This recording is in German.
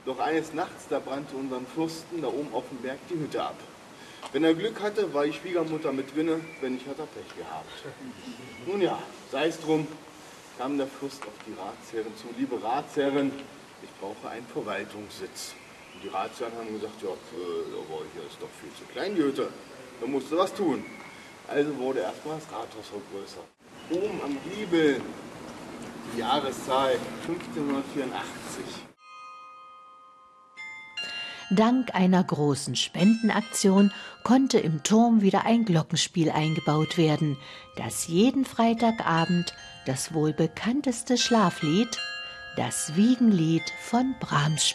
Doch eines Nachts, da brannte unseren Fürsten da oben auf dem Berg die Hütte ab. Wenn er Glück hatte, war die Schwiegermutter mit drinne, wenn nicht, hat er Pech gehabt. Nun ja, sei es drum, kam der Fürst auf die Ratsherren zu. Liebe Ratsherren, ich brauche einen Verwaltungssitz. Und die Ratsherren haben gesagt, ja, aber hier ist doch viel zu klein die Hütte. Da musst du was tun. Also wurde erstmal das Rathaus vergrößert. Oben am Giebel, die Jahreszahl 1584. Dank einer großen Spendenaktion konnte im Turm wieder ein Glockenspiel eingebaut werden, das jeden Freitagabend das wohl bekannteste Schlaflied, das Wiegenlied von Brahms,